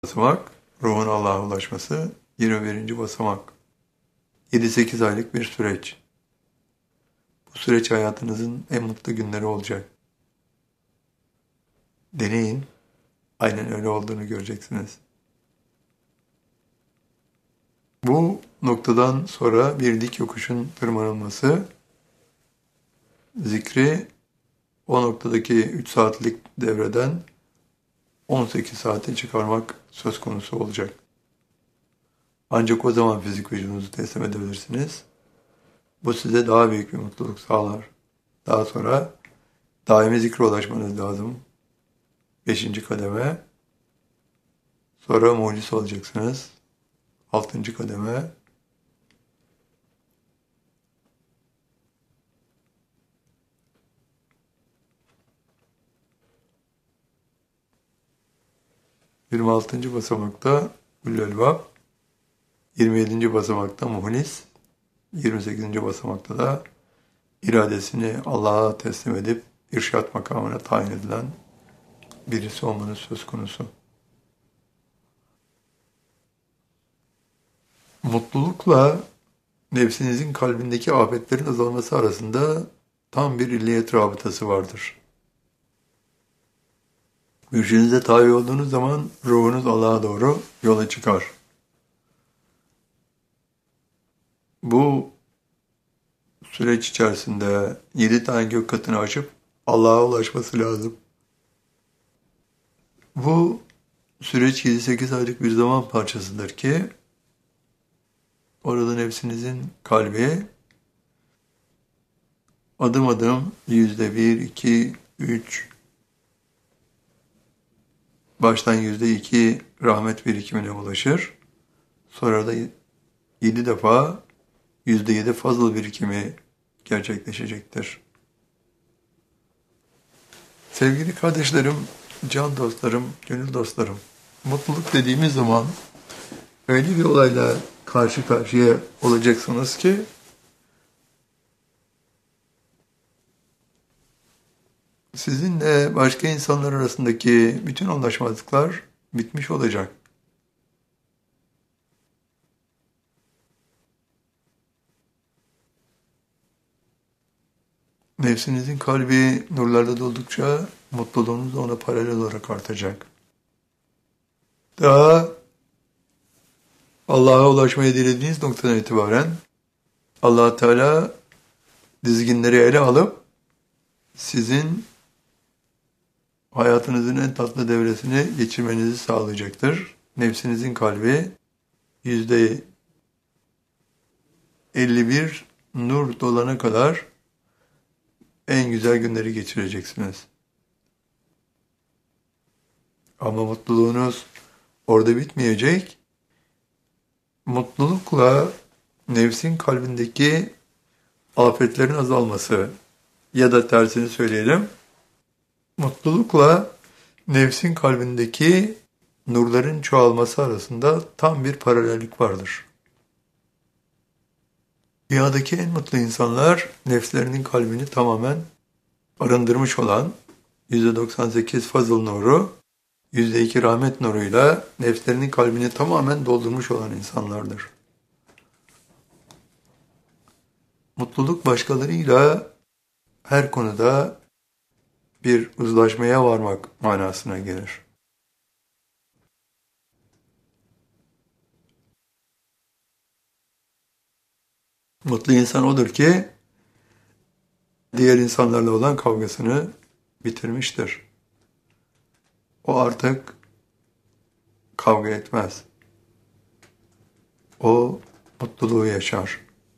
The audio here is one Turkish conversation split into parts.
Basamak, ruhun Allah'a ulaşması. 21. basamak. 7-8 aylık bir süreç. Bu süreç hayatınızın en mutlu günleri olacak. Deneyin, aynen öyle olduğunu göreceksiniz. Bu noktadan sonra bir dik yokuşun tırmanılması, zikri o noktadaki 3 saatlik devreden 18 saate çıkarmak söz konusu olacak. Ancak o zaman fizik vücudunuzu teslim edebilirsiniz. Bu size daha büyük bir mutluluk sağlar. Daha sonra daimi zikre ulaşmanız lazım. 5. kademe. Sonra mucize olacaksınız. 6. kademe. Yirmi altıncı basamakta Üllü 27. basamakta Muhlis. 28. basamakta da iradesini Allah'a teslim edip irşat makamına tayin edilen birisi olmanız söz konusu. Mutlulukla nefsinizin kalbindeki afetlerin azalması arasında tam bir illiyet rabıtası vardır. Mürşidinize tabi olduğunuz zaman ruhunuz Allah'a doğru yola çıkar. Bu süreç içerisinde 7 tane gök katını aşıp Allah'a ulaşması lazım. Bu süreç 7-8 aylık bir zaman parçasıdır ki orada nefsinizin kalbi adım adım %1, 2, 3 baştan %2 rahmet birikimine ulaşır. Sonra da 7 defa %7 fazıl birikimi gerçekleşecektir. Sevgili kardeşlerim, can dostlarım, gönül dostlarım, mutluluk dediğimiz zaman öyle bir olayla karşı karşıya olacaksınız ki sizinle başka insanlar arasındaki bütün anlaşmazlıklar bitmiş olacak. Nefsinizin kalbi nurlarda doldukça mutluluğunuz da ona paralel olarak artacak. Daha Allah'a ulaşmayı dilediğiniz noktadan itibaren Allah Teala dizginleri ele alıp sizin hayatınızın en tatlı devresini geçirmenizi sağlayacaktır. Nefsinizin kalbi %51 nur dolana kadar en güzel günleri geçireceksiniz. Ama mutluluğunuz orada bitmeyecek. Mutlulukla nefsin kalbindeki afetlerin azalması ya da tersini söyleyelim. Mutlulukla nefsin kalbindeki nurların çoğalması arasında tam bir paralellik vardır. Dünyadaki en mutlu insanlar nefslerinin kalbini tamamen arındırmış olan %98 fazıl nuru, %2 rahmet nuruyla nefslerinin kalbini tamamen doldurmuş olan insanlardır. Mutluluk başkalarıyla her konuda bir uzlaşmaya varmak manasına gelir. Mutlu insan odur ki diğer insanlarla olan kavgasını bitirmiştir. O artık kavga etmez. O mutluluğu yaşar.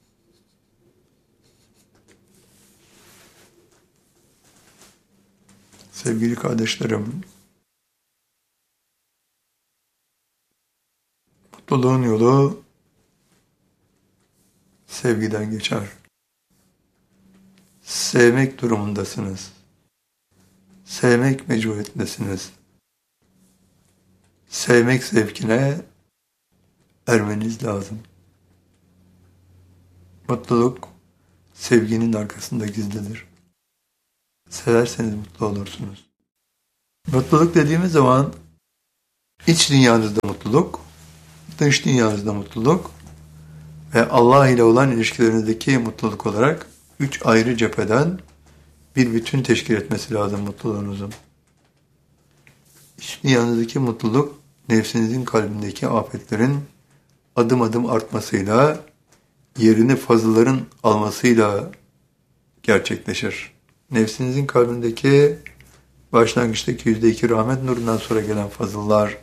Sevgili kardeşlerim, mutluluğun yolu sevgiden geçer. Sevmek durumundasınız. Sevmek mecburiyetindesiniz. Sevmek zevkine ermeniz lazım. Mutluluk sevginin arkasında gizlidir. Severseniz mutlu olursunuz. Mutluluk dediğimiz zaman İç dünyanızda mutluluk, dış dünyanızda mutluluk ve Allah ile olan ilişkilerinizdeki mutluluk olarak 3 ayrı cepheden bir bütün teşkil etmesi lazım mutluluğunuzun. İç dünyanızdaki mutluluk, nefsinizin kalbindeki afetlerin adım adım artmasıyla, yerini fazılların almasıyla gerçekleşir. Nefsinizin kalbindeki başlangıçtaki %2 rahmet nurundan sonra gelen fazıllar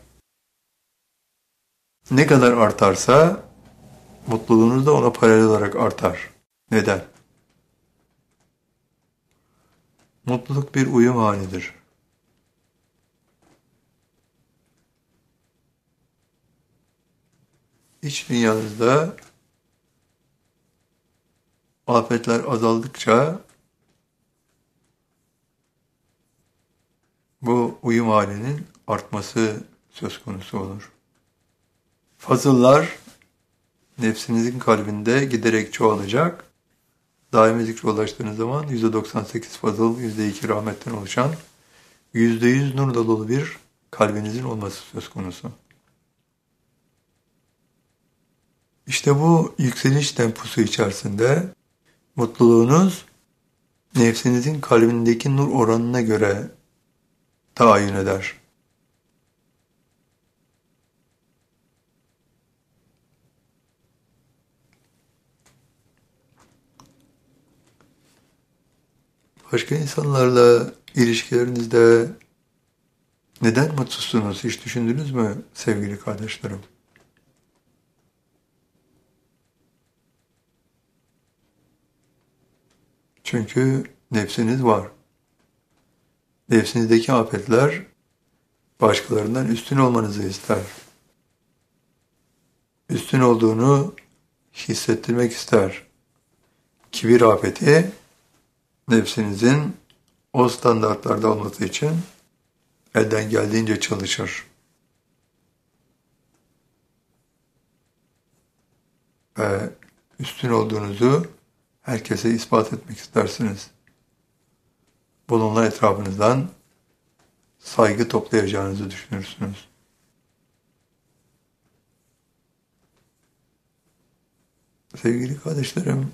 ne kadar artarsa mutluluğunuz da ona paralel olarak artar. Neden? Mutluluk bir uyum halidir. İç dünyanızda afetler azaldıkça bu uyum halinin artması söz konusu olur. Fazıllar nefsinizin kalbinde giderek çoğalacak. Daimi zikre ulaştığınız zaman %98 fazıl, %2 rahmetten oluşan, %100 nurla dolu bir kalbinizin olması söz konusu. İşte bu yükseliş temposu içerisinde mutluluğunuz nefsinizin kalbindeki nur oranına göre tayin eder. Başka insanlarla ilişkilerinizde neden mutsuzsunuz hiç düşündünüz mü sevgili kardeşlerim? Çünkü nefsiniz var. Nefsinizdeki afetler başkalarından üstün olmanızı ister. Üstün olduğunu hissettirmek ister. Kibir afeti nefsinizin o standartlarda olması için elden geldiğince çalışır. Ve üstün olduğunuzu herkese ispat etmek istersiniz. Bununla etrafınızdan saygı toplayacağınızı düşünürsünüz. Sevgili kardeşlerim,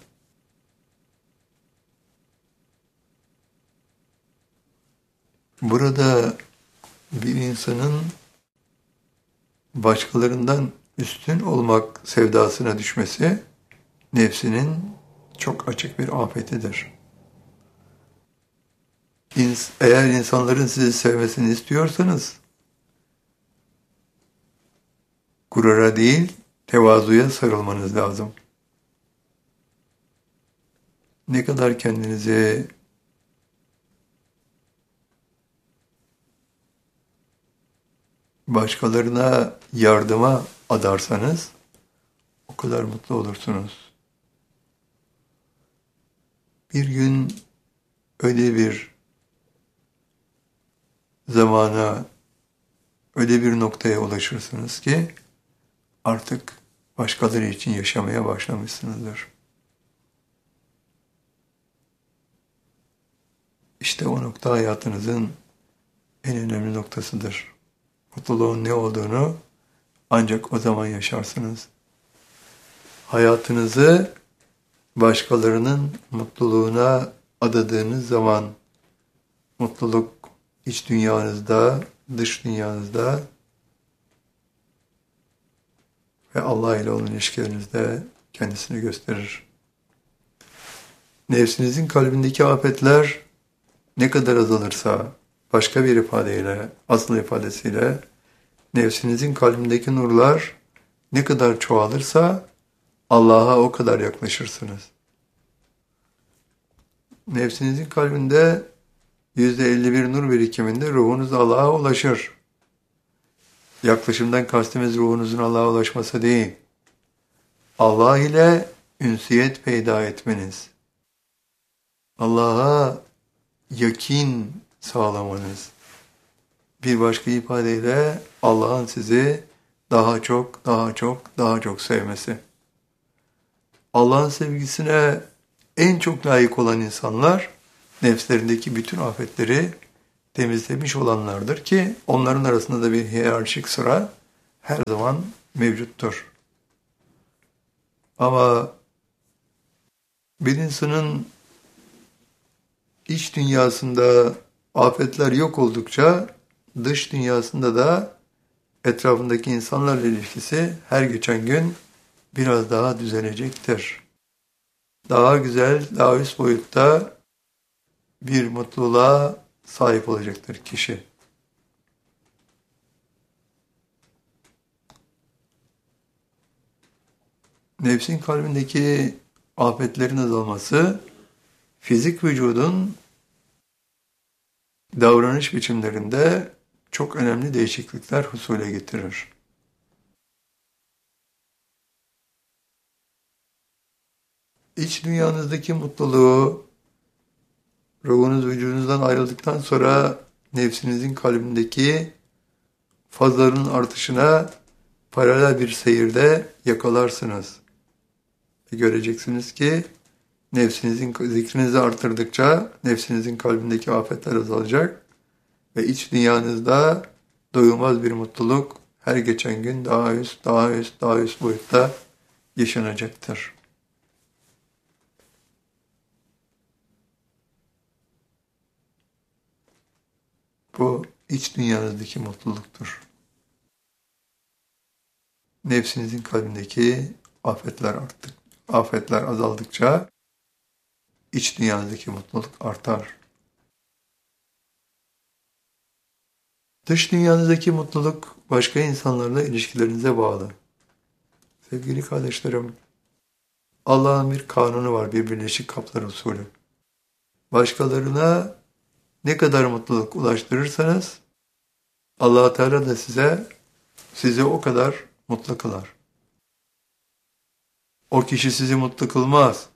burada bir insanın başkalarından üstün olmak sevdasına düşmesi nefsinin çok açık bir afetidir. Eğer insanların sizi sevmesini istiyorsanız gurura değil, tevazuya sarılmanız lazım. Ne kadar kendinizi başkalarına yardıma adarsanız o kadar mutlu olursunuz. Bir gün öyle bir zamana, öyle bir noktaya ulaşırsınız ki artık başkaları için yaşamaya başlamışsınızdır. İşte o nokta hayatınızın en önemli noktasıdır. Mutluluğun ne olduğunu ancak o zaman yaşarsınız. Hayatınızı başkalarının mutluluğuna adadığınız zaman mutluluk iç dünyanızda, dış dünyanızda ve Allah ile olan ilişkilerinizde kendisini gösterir. Nefsinizin kalbindeki afetler ne kadar azalırsa, başka bir ifadeyle, asıl ifadesiyle, nefsinizin kalbindeki nurlar ne kadar çoğalırsa Allah'a o kadar yaklaşırsınız. Nefsinizin kalbinde %51 nur birikiminde ruhunuz Allah'a ulaşır. Yaklaşımdan kastımız ruhunuzun Allah'a ulaşması değil. Allah ile ünsiyet peyda etmeniz. Allah'a yakin sağlamanız. Bir başka ifadeyle Allah'ın sizi daha çok sevmesi. Allah'ın sevgisine en çok layık olan insanlar nefslerindeki bütün afetleri temizlemiş olanlardır ki onların arasında da bir hiyerarşik sıra her zaman mevcuttur. Ama bir insanın iç dünyasında afetler yok oldukça dış dünyasında da etrafındaki insanlarla ilişkisi her geçen gün biraz daha düzelecektir. Daha güzel, daha üst boyutta bir mutluluğa sahip olacaktır kişi. Nefsin kalbindeki afetlerin azalması, fizik vücudun davranış biçimlerinde çok önemli değişiklikler husule getirir. İç dünyanızdaki mutluluğu, ruhunuz vücudunuzdan ayrıldıktan sonra nefsinizin kalbindeki fazların artışına paralel bir seyirde yakalarsınız. Ve göreceksiniz ki nefsinizin zikrinizi artırdıkça nefsinizin kalbindeki afetler azalacak ve iç dünyanızda doyulmaz bir mutluluk her geçen gün daha üst, daha üst, daha üst boyutta yaşanacaktır. Bu iç dünyanızdaki mutluluktur. Nefsinizin kalbindeki afetler azaldıkça iç dünyanızdaki mutluluk artar. Dış dünyanızdaki mutluluk başka insanlarla ilişkilerinize bağlı. Sevgili kardeşlerim, Allah'ın bir kanunu var, bir Birleşik Kaplar usulü. Başkalarına ne kadar mutluluk ulaştırırsanız Allah Teala da sizi o kadar mutlu kılar. O kişi sizi mutlu kılmaz.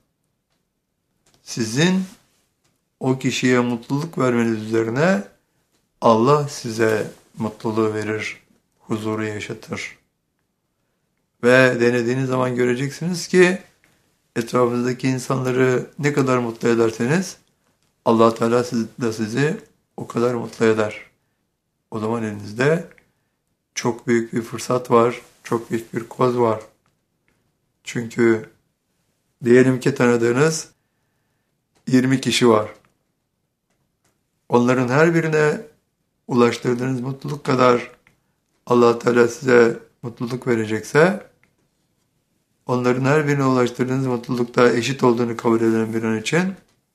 Sizin o kişiye mutluluk vermeniz üzerine Allah size mutluluğu verir, huzuru yaşatır. Ve denediğiniz zaman göreceksiniz ki etrafınızdaki insanları ne kadar mutlu ederseniz Allah Teala sizi o kadar mutlu eder. O zaman elinizde çok büyük bir fırsat var, çok büyük bir koz var. Çünkü diyelim ki tanıdığınız 20 kişi var. Onların her birine ulaştırdığınız mutluluk kadar Allah Teala size mutluluk verecekse, onların her birine ulaştırdığınız mutlulukta eşit olduğunu kabul eden bir an için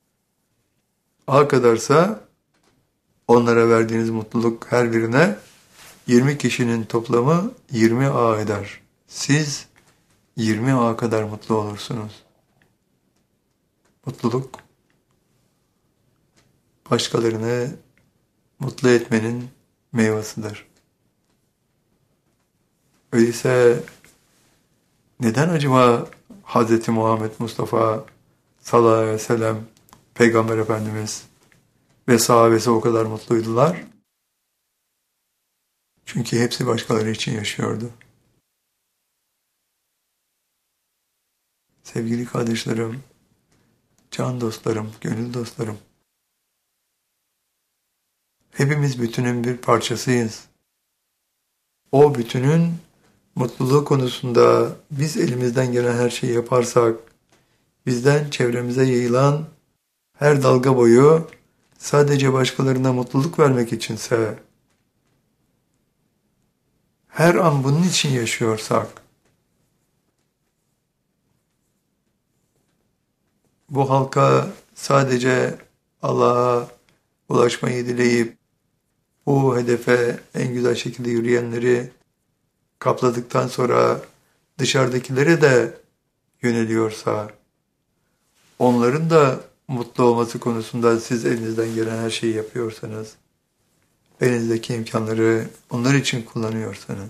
A kadarsa onlara verdiğiniz mutluluk her birine 20 kişinin toplamı 20 A eder. Siz 20 A kadar mutlu olursunuz. Mutluluk başkalarını mutlu etmenin meyvasıdır. Öyleyse neden acaba Hz. Muhammed Mustafa sallallahu aleyhi ve sellem Peygamber Efendimiz ve sahabesi o kadar mutluydular? Çünkü hepsi başkaları için yaşıyordu. Sevgili kardeşlerim, can dostlarım, gönül dostlarım, hepimiz bütünün bir parçasıyız. O bütünün mutluluğu konusunda biz elimizden gelen her şeyi yaparsak, bizden çevremize yayılan her dalga boyu sadece başkalarına mutluluk vermek içinse, her an bunun için yaşıyorsak, bu halka sadece Allah'a ulaşmayı dileyip, bu hedefe en güzel şekilde yürüyenleri kapladıktan sonra dışarıdakilere de yöneliyorsa, onların da mutlu olması konusunda siz elinizden gelen her şeyi yapıyorsanız, elinizdeki imkanları onlar için kullanıyorsanız,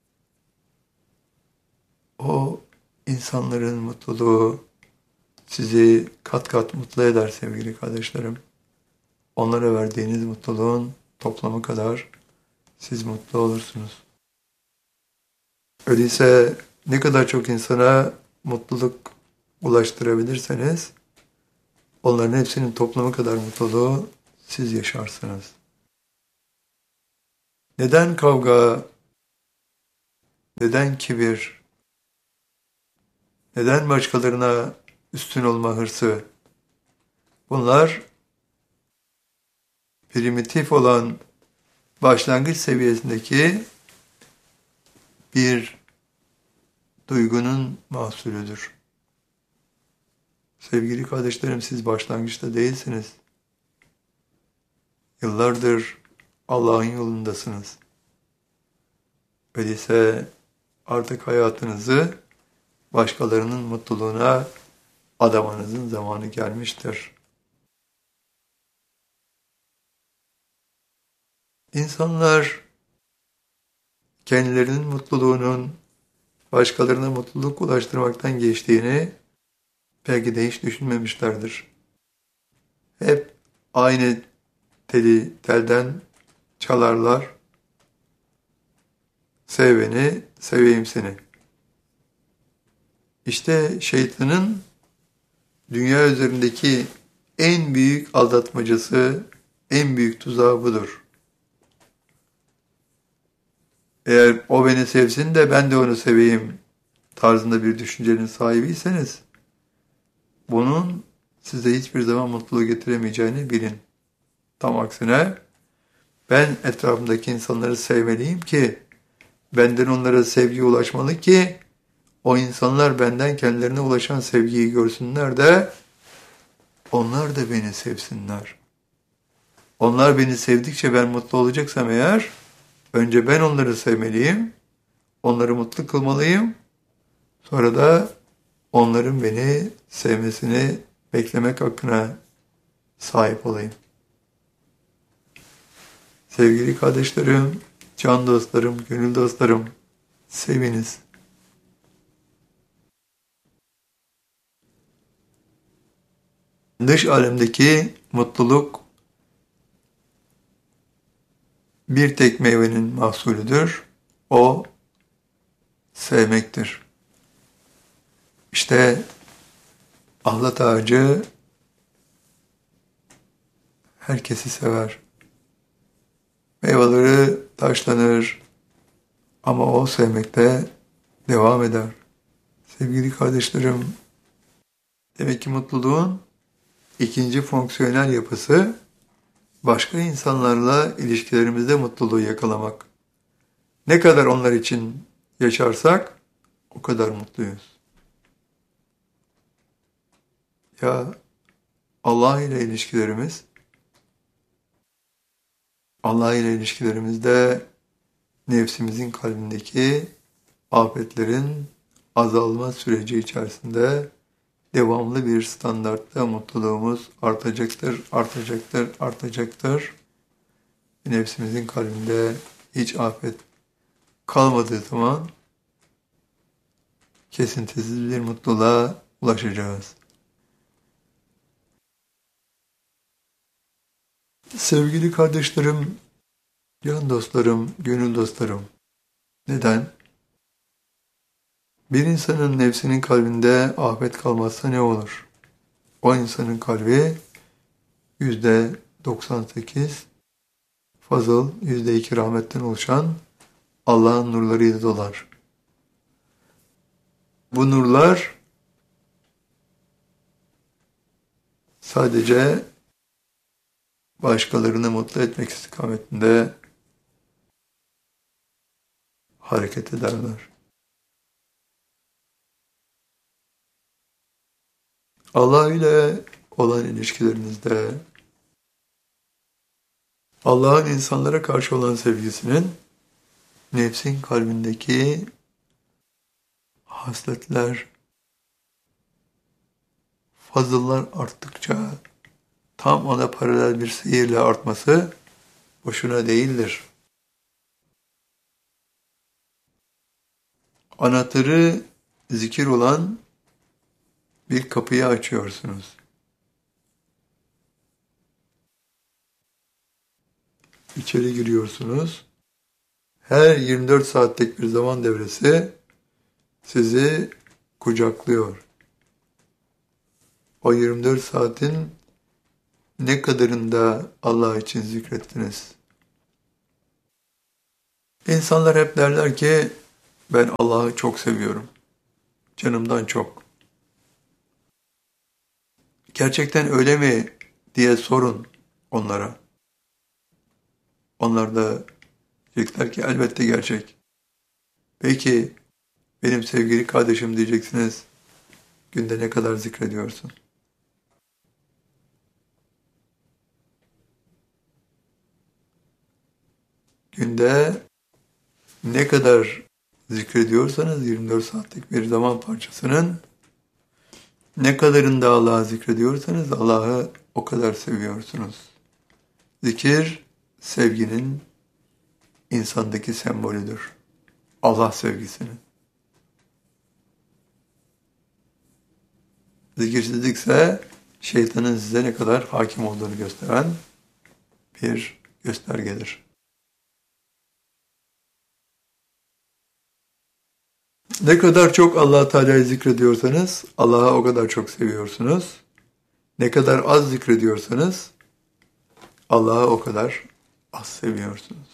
o insanların mutluluğu sizi kat kat mutlu eder sevgili kardeşlerim. Onlara verdiğiniz mutluluğun toplamı kadar siz mutlu olursunuz. Öyleyse ne kadar çok insana mutluluk ulaştırabilirseniz, onların hepsinin toplamı kadar mutluluğu siz yaşarsınız. Neden kavga? Neden kibir? Neden başkalarına üstün olma hırsı? Bunlar primitif olan başlangıç seviyesindeki bir duygunun mahsulüdür. Sevgili kardeşlerim, siz başlangıçta değilsiniz. Yıllardır Allah'ın yolundasınız. Öyleyse artık hayatınızı başkalarının mutluluğuna adamanızın zamanı gelmiştir. İnsanlar kendilerinin mutluluğunun başkalarına mutluluk ulaştırmaktan geçtiğini belki de hiç düşünmemişlerdir. Hep aynı telden çalarlar. Sev beni, seveyim seni. İşte şeytanın dünya üzerindeki en büyük aldatmacası, en büyük tuzağı budur. Eğer o beni sevsin de ben de onu seveyim tarzında bir düşüncenin sahibiyseniz, bunun size hiçbir zaman mutluluğu getiremeyeceğini bilin. Tam aksine, ben etrafımdaki insanları sevmeliyim ki, benden onlara sevgi ulaşmalı ki, o insanlar benden kendilerine ulaşan sevgiyi görsünler de, onlar da beni sevsinler. Onlar beni sevdikçe ben mutlu olacaksam eğer, önce ben onları sevmeliyim, onları mutlu kılmalıyım, sonra da onların beni sevmesini beklemek hakkına sahip olayım. Sevgili kardeşlerim, can dostlarım, gönül dostlarım, seviniz. Dış alemdeki mutluluk bir tek meyvenin mahsulüdür. O sevmektir. İşte ahlat ağacı herkesi sever. Meyveleri taşlanır ama o sevmekte devam eder. Sevgili kardeşlerim, demek ki mutluluğun ikinci fonksiyonel yapısı başka insanlarla ilişkilerimizde mutluluğu yakalamak. Ne kadar onlar için yaşarsak o kadar mutluyuz. Ya Allah ile ilişkilerimizde nefsimizin kalbindeki afetlerin azalma süreci içerisinde devamlı bir standartta mutluluğumuz artacaktır. Nefsimizin kalbinde hiç afet kalmadığı zaman kesintisiz bir mutluluğa ulaşacağız. Sevgili kardeşlerim, can dostlarım, gönül dostlarım, neden? Bir insanın nefsinin kalbinde afet kalmazsa ne olur? O insanın kalbi %98 fazıl, %2 rahmetten oluşan Allah'ın nurlarıyla dolar. Bu nurlar sadece başkalarını mutlu etmek istikametinde hareket ederler. Allah ile olan ilişkilerinizde Allah'ın insanlara karşı olan sevgisinin nefsin kalbindeki hasletler, fazıllar arttıkça tam ona paralel bir seyirle artması boşuna değildir. Anahtarı zikir olan bir kapıyı açıyorsunuz. İçeri giriyorsunuz. Her 24 saatlik bir zaman devresi sizi kucaklıyor. O 24 saatin ne kadarında Allah için zikrettiniz? İnsanlar hep derler ki ben Allah'ı çok seviyorum. Canımdan çok. Gerçekten öyle mi diye sorun onlara. Onlar da diyecekler ki elbette gerçek. Peki benim sevgili kardeşim diyeceksiniz. Günde ne kadar zikrediyorsun? Günde ne kadar zikrediyorsanız 24 saatlik bir zaman parçasının ne kadarında Allah'ı zikrediyorsanız Allah'ı o kadar seviyorsunuz. Zikir sevginin insandaki sembolüdür. Allah sevgisinin. Zikirsizlikse şeytanın size ne kadar hakim olduğunu gösteren bir göstergedir. Ne kadar çok Allah Teala'yı zikrediyorsanız Allah'ı o kadar çok seviyorsunuz. Ne kadar az zikrediyorsanız Allah'ı o kadar az seviyorsunuz.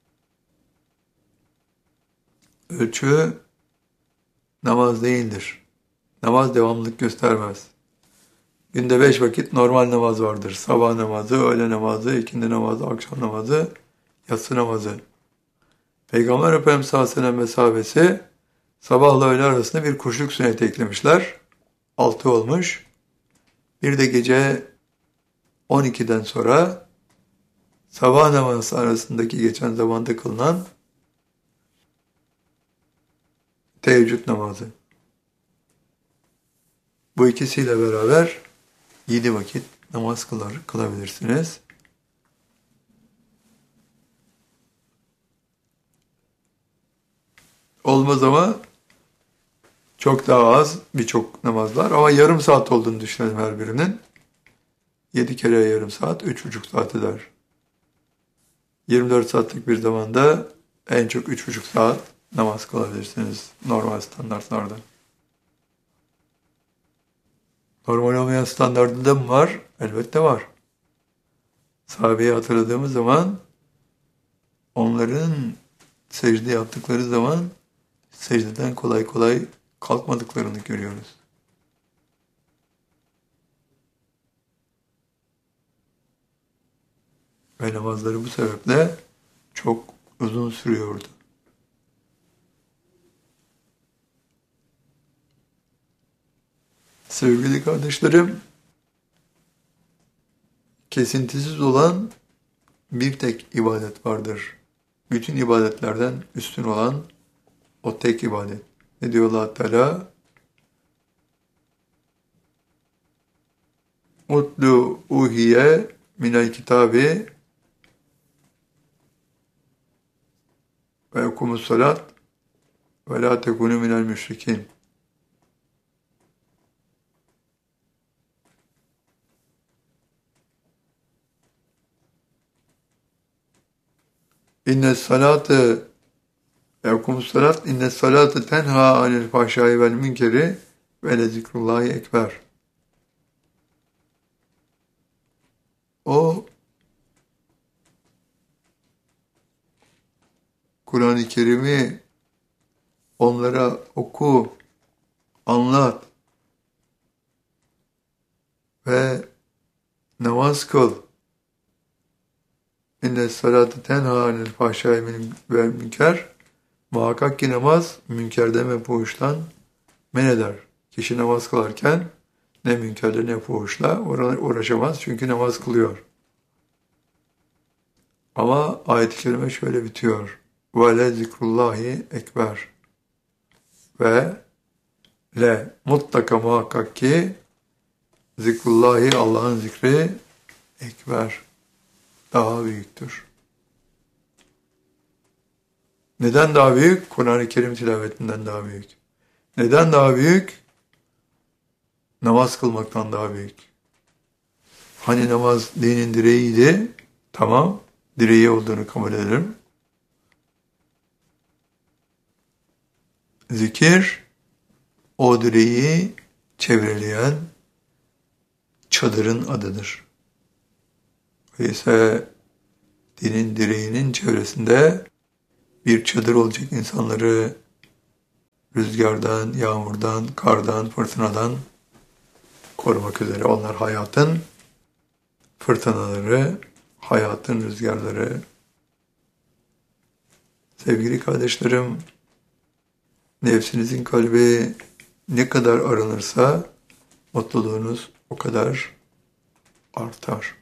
Ölçü namaz değildir. Namaz devamlılık göstermez. Günde 5 vakit normal namaz vardır. Sabah namazı, öğle namazı, ikindi namazı, akşam namazı, yatsı namazı. Peygamber Efendimiz sallallahu aleyhi ve sellem mesabesi sabahla öğle arasında bir kuşluk sünneti eklemişler. 6 olmuş. Bir de gece 12'den sonra sabah namazı arasındaki geçen zamanda kılınan teheccüd namazı. Bu ikisiyle beraber 7 vakit namaz kılabilirsiniz. Olmaz ama çok daha az birçok namazlar ama yarım saat olduğunu düşünelim her birinin. 7 kere yarım saat 3,5 saat eder. 24 saatlik bir zamanda en çok 3,5 saat namaz kılabilirsiniz normal standartlarda. Normal olmayan standartında mı var? Elbette var. Sahabeyi hatırladığımız zaman onların secde yaptıkları zaman secdeden kolay kolay kalkmadıklarını görüyoruz. Ve namazları bu sebeple çok uzun sürüyordu. Sevgili kardeşlerim, kesintisiz olan bir tek ibadet vardır. Bütün ibadetlerden üstün olan o tek ibadet. Ne diyor Allah Teala? Utlu uhiye minel kitabi ve okumus salat ve la tekunu minel müşrikin. İnne salate ve okumus salat inne salate tenha anil fahşai vel münkeri ve le zikrullahi ekber. O Kur'an-ı Kerim'i onlara oku, anlat ve namaz kıl. İnne salate tenha anil fahşai vel münker. Muhakkak ki namaz münkerden ve fuhuştan men eder. Kişi namaz kılarken ne münkerle ne fuhuşla uğraşamaz çünkü namaz kılıyor. Ama ayet-i kerime şöyle bitiyor. Ve le zikrullahi ekber. Ve mutlaka muhakkak ki zikrullahi Allah'ın zikri ekber. Daha büyüktür. Neden daha büyük? Kur'an-ı Kerim tilavetinden daha büyük. Neden daha büyük? Namaz kılmaktan daha büyük. Hani namaz dinin direğiydi. Tamam, direği olduğunu kabul ederim. Zikir, o direği çevreleyen çadırın adıdır. Öyleyse dinin direğinin çevresinde bir çadır olacak insanları rüzgardan, yağmurdan, kardan, fırtınadan korumak üzere. Onlar hayatın fırtınaları, hayatın rüzgarları. Sevgili kardeşlerim, nefsinizin kalbi ne kadar arınırsa mutluluğunuz o kadar artar.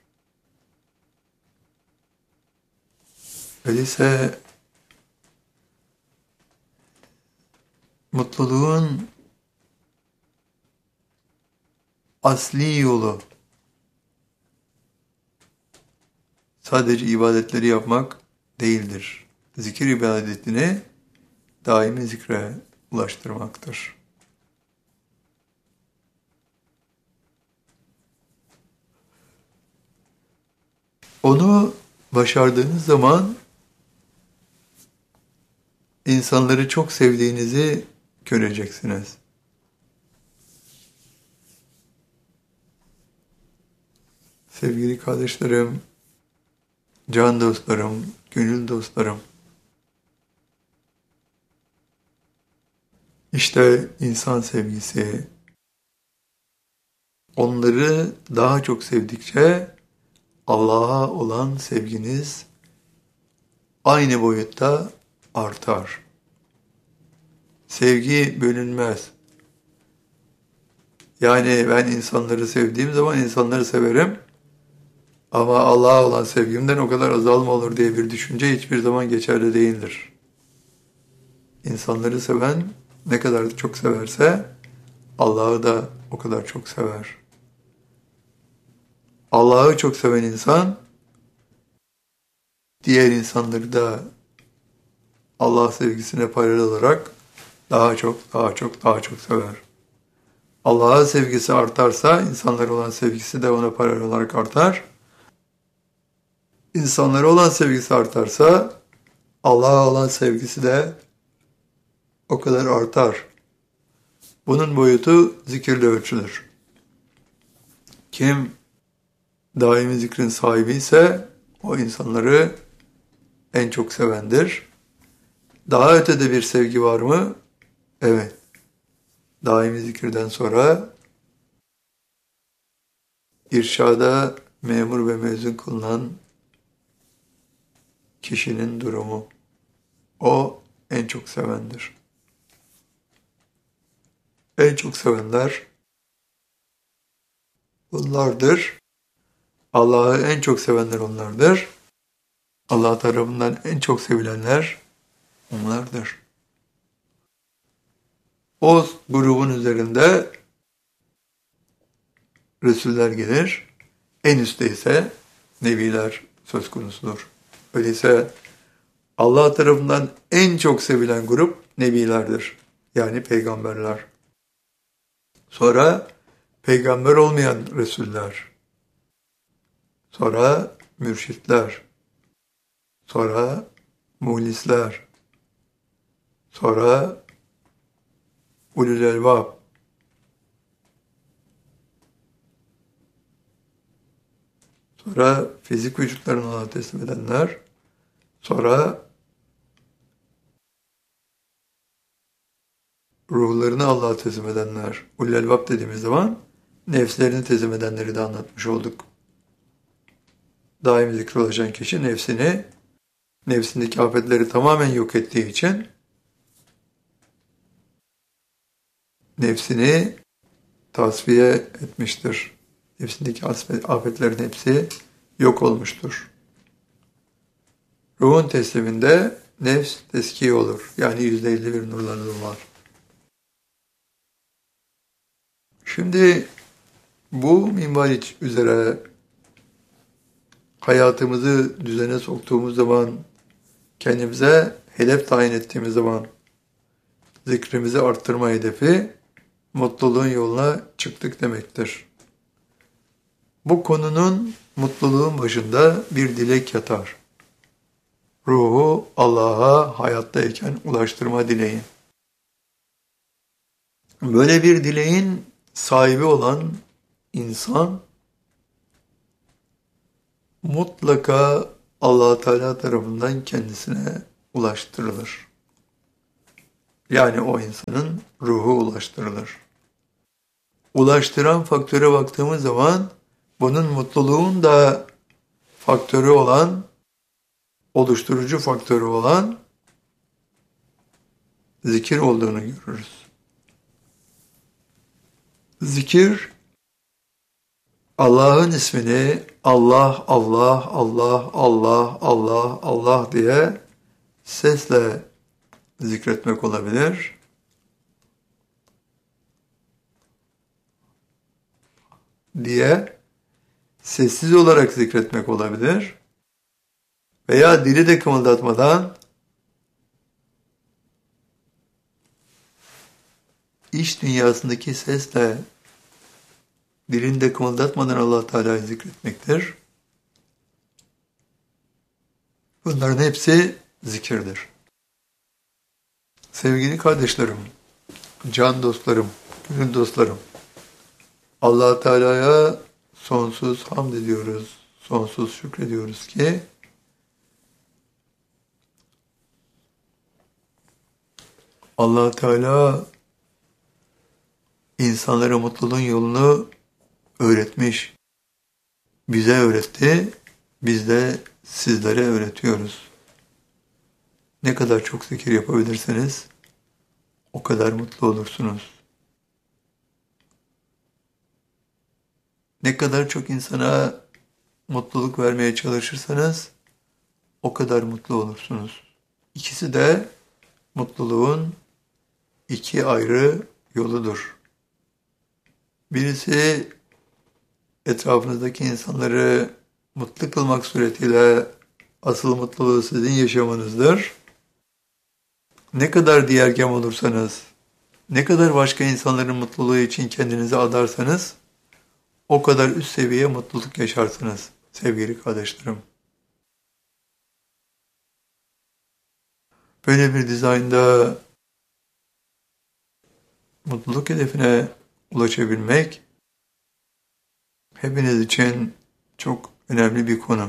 Öyleyse mutluluğun asli yolu sadece ibadetleri yapmak değildir. Zikir ibadetini daimi zikre ulaştırmaktır. Onu başardığınız zaman insanları çok sevdiğinizi göreceksiniz. Sevgili kardeşlerim, can dostlarım, gönül dostlarım, işte insan sevgisi, onları daha çok sevdikçe Allah'a olan sevginiz aynı boyutta artar. Sevgi bölünmez. Yani ben insanları sevdiğim zaman insanları severim ama Allah'a olan sevgimden o kadar azalma olur diye bir düşünce hiçbir zaman geçerli değildir. İnsanları seven ne kadar çok severse Allah'ı da o kadar çok sever. Allah'ı çok seven insan diğer insanları da Allah sevgisine paralel olarak daha çok sever. Allah'a sevgisi artarsa insanlara olan sevgisi de ona paralel olarak artar. İnsanlara olan sevgisi artarsa Allah'a olan sevgisi de o kadar artar. Bunun boyutu zikirle ölçülür. Kim daimi zikrin sahibi ise o insanları en çok sevendir. Daha ötede bir sevgi var mı? Evet. Daimi zikirden sonra irşada memur ve mezun kılınan kişinin durumu. O en çok sevendir. En çok sevenler bunlardır. Allah'ı en çok sevenler onlardır. Allah tarafından en çok sevilenler onlardır. O grubun üzerinde Resuller gelir. En üstte ise Nebiler söz konusudur. Öyleyse Allah tarafından en çok sevilen grup Nebilerdir. Yani peygamberler. Sonra peygamber olmayan Resuller. Sonra mürşitler. Sonra muhlisler. Sonra ulul elbab. Sonra fizik vücutlarını Allah'a teslim edenler. Sonra ruhlarını Allah'a teslim edenler. Ulul elbab dediğimiz zaman nefslerini teslim edenleri de anlatmış olduk. Daim zikre ulaşan kişi nefsindeki afetleri tamamen yok ettiği için nefsini tasfiye etmiştir. Nefsindeki afetlerin hepsi yok olmuştur. Ruhun tesliminde nefs teskiye olur. Yani %50 bir nurlanma var. Şimdi bu minval üzere hayatımızı düzene soktuğumuz zaman, kendimize hedef tayin ettiğimiz zaman zikrimizi arttırma hedefi mutluluğun yoluna çıktık demektir. Bu konunun mutluluğun başında bir dilek yatar. Ruhu Allah'a hayattayken ulaştırma dileği. Böyle bir dileğin sahibi olan insan mutlaka Allah Teala tarafından kendisine ulaştırılır. Yani o insanın ruhu ulaştırılır. Ulaştıran faktöre baktığımız zaman bunun mutluluğun da faktörü olan, oluşturucu faktörü olan zikir olduğunu görürüz. Zikir, Allah'ın ismini Allah, Allah, Allah, Allah, Allah, Allah diye sesle zikretmek olabilir. Diye sessiz olarak zikretmek olabilir. Veya dili de kımıldatmadan iç dünyasındaki sesle dilini de kımıldatmadan Allah Teala'yı zikretmektir. Bunların hepsi zikirdir. Sevgili kardeşlerim, can dostlarım, gönül dostlarım, Allah Teala'ya sonsuz hamd ediyoruz, sonsuz şükrediyoruz ki Allah Teala insanlara mutluluğun yolunu öğretmiş. Bize öğretti, biz de sizlere öğretiyoruz. Ne kadar çok zikir yapabilirseniz o kadar mutlu olursunuz. Ne kadar çok insana mutluluk vermeye çalışırsanız o kadar mutlu olursunuz. İkisi de mutluluğun iki ayrı yoludur. Birisi etrafınızdaki insanları mutlu kılmak suretiyle asıl mutluluğu sizin yaşamanızdır. Ne kadar diğergem olursanız, ne kadar başka insanların mutluluğu için kendinizi adarsanız, o kadar üst seviye mutluluk yaşarsınız sevgili kardeşlerim. Böyle bir dizaynda mutluluk hedefine ulaşabilmek hepiniz için çok önemli bir konu.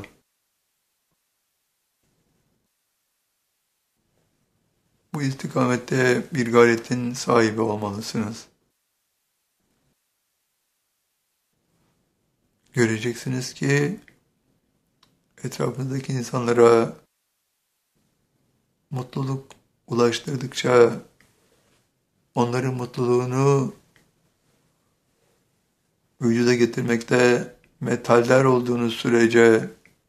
Bu istikamette bir gayretin sahibi olmalısınız. Göreceksiniz ki etrafınızdaki insanlara mutluluk ulaştırdıkça onların mutluluğunu vücuda getirmekte metaller olduğunuz sürece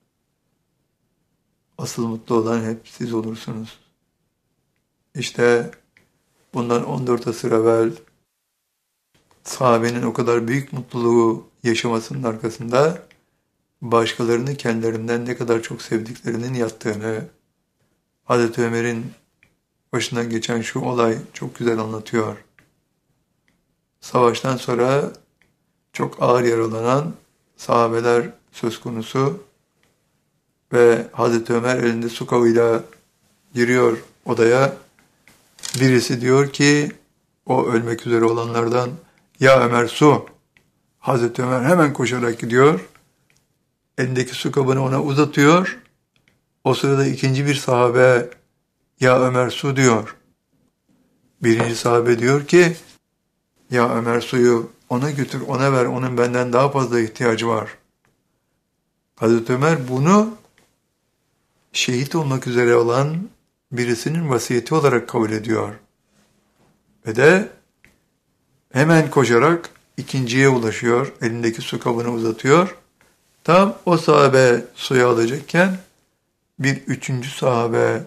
asıl mutlu olan hep siz olursunuz. İşte bundan 14 asır evvel sahabenin o kadar büyük mutluluğu yaşamasının arkasında başkalarını kendilerinden ne kadar çok sevdiklerinin yattığını, Hazreti Ömer'in başından geçen şu olay çok güzel anlatıyor. Savaştan sonra çok ağır yaralanan sahabeler söz konusu ve Hazreti Ömer elinde su kabıyla giriyor odaya. Birisi diyor ki o ölmek üzere olanlardan, ya Ömer su. Hazreti Ömer hemen koşarak gidiyor. Elindeki su kabını ona uzatıyor. O sırada ikinci bir sahabe, ya Ömer su diyor. Birinci sahabe diyor ki, ya Ömer suyu ona götür, ona ver, onun benden daha fazla ihtiyacı var. Hazreti Ömer bunu şehit olmak üzere olan birisinin vasiyeti olarak kabul ediyor. Ve de hemen koşarak ikinciye ulaşıyor, elindeki su kabını uzatıyor. Tam o sahabe suyu alacakken bir üçüncü sahabe,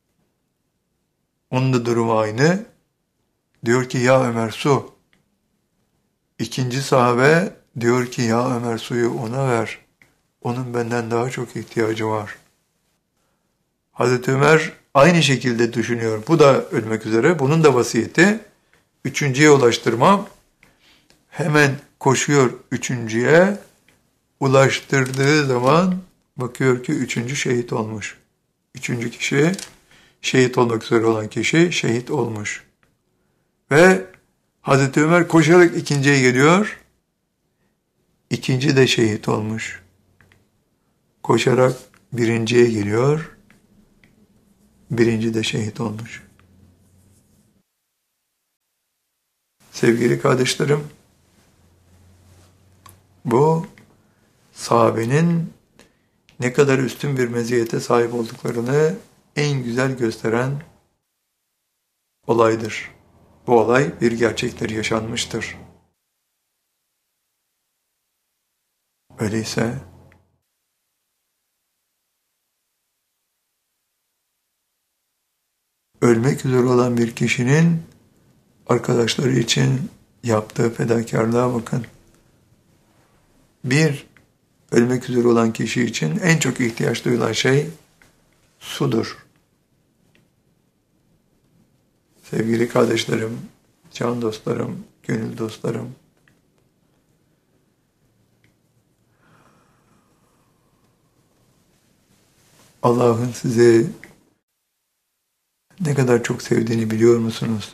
onun da durumu aynı. Diyor ki ya Ömer su. İkinci sahabe diyor ki ya Ömer suyu ona ver. Onun benden daha çok ihtiyacı var. Hazreti Ömer aynı şekilde düşünüyor. Bu da ölmek üzere. Bunun da vasiyeti. Üçüncüye ulaştırmam. Hemen koşuyor üçüncüye. Ulaştırdığı zaman bakıyor ki üçüncü şehit olmuş. Üçüncü kişi, şehit olmak üzere olan kişi şehit olmuş. Ve Hazreti Ömer koşarak ikinciye geliyor. İkinci de şehit olmuş. Koşarak birinciye geliyor. birinci de şehit olmuş. Sevgili kardeşlerim, bu sahabenin ne kadar üstün bir meziyete sahip olduklarını en güzel gösteren olaydır. Bu olay bir gerçektir, yaşanmıştır. Öyleyse ölmek üzere olan bir kişinin arkadaşları için yaptığı fedakarlığa bakın. Bir, ölmek üzere olan kişi için en çok ihtiyaç duyulan şey sudur. Sevgili kardeşlerim, can dostlarım, gönül dostlarım, Allah'ın sizi ne kadar çok sevdiğini biliyor musunuz?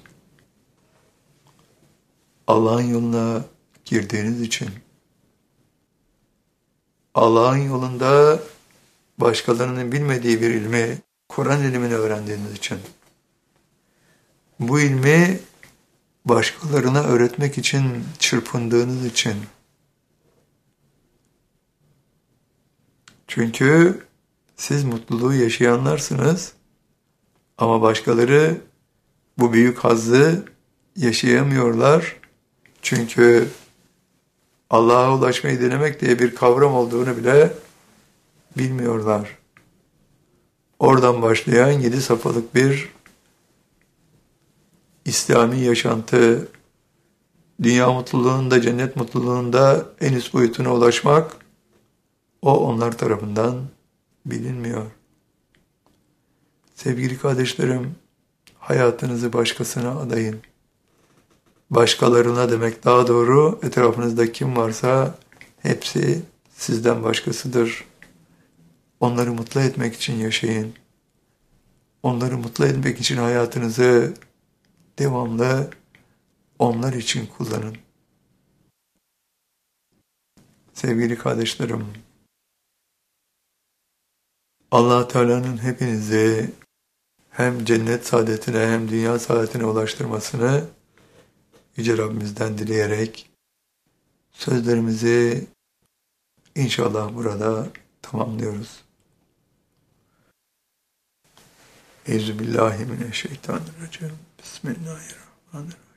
Allah'ın yoluna girdiğiniz için, Allah'ın yolunda başkalarının bilmediği bir ilmi, Kur'an ilmini öğrendiğiniz için, bu ilmi başkalarına öğretmek için çırpındığınız için, çünkü siz mutluluğu yaşayanlarsınız ama başkaları bu büyük hazzı yaşayamıyorlar. Çünkü Allah'a ulaşmayı denemek diye bir kavram olduğunu bile bilmiyorlar. Oradan başlayan 7 safhalık bir İslami yaşantı, dünya mutluluğunda, cennet mutluluğunda en üst boyutuna ulaşmak, o onlar tarafından bilinmiyor. Sevgili kardeşlerim, hayatınızı başkasına adayın. Başkalarına demek daha doğru, etrafınızda kim varsa hepsi sizden başkasıdır. Onları mutlu etmek için yaşayın. Onları mutlu etmek için hayatınızı devamlı onlar için kullanın. Sevgili kardeşlerim, Allah Teala'nın hepinizi hem cennet saadetine hem dünya saadetine ulaştırmasını Yüce Rabbimizden dileyerek sözlerimizi inşallah burada tamamlıyoruz. Euzubillahimineşşeytanirracim. Bismillahirrahmanirrahim.